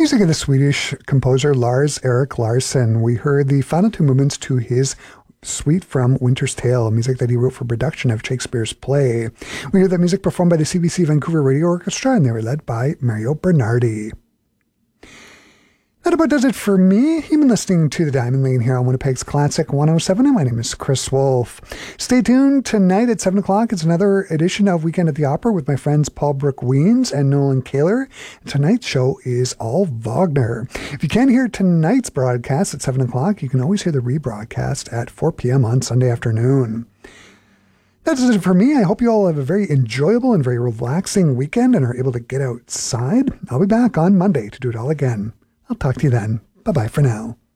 Music of the Swedish composer Lars-Erik Larsson. We heard the final two movements to his suite from Winter's Tale, music that he wrote for production of Shakespeare's play. We heard that music performed by the CBC Vancouver Radio Orchestra, and they were led by Mario Bernardi. That about does it for me. You've been listening to The Diamond Lane here on Winnipeg's Classic 107, and my name is Chris Wolf. Stay tuned tonight at 7 o'clock. It's another edition of Weekend at the Opera with my friends Paul Brook-Weens and Nolan Kaler. Tonight's show is all Wagner. If you can't hear tonight's broadcast at 7 o'clock, you can always hear the rebroadcast at 4 p.m. on Sunday afternoon. That's it for me. I hope you all have a very enjoyable and very relaxing weekend and are able to get outside. I'll be back on Monday to do it all again. I'll talk to you then. Bye-bye for now.